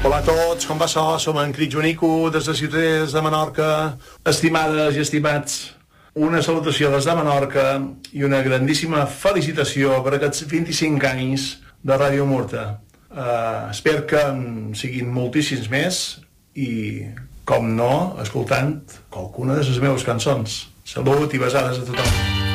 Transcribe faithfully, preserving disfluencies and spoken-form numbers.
Hola a tots, com va això? Som en Crit Joanico, des de Ciutadans de Menorca. Estimades i estimats, una salutació des de Menorca i una grandíssima felicitació per aquests vint-i-cinc anys de Ràdio Murta. Uh, espero que en siguin moltíssims més i, com no, escoltant qualcuna de les meves cançons. Salut i besades a tothom.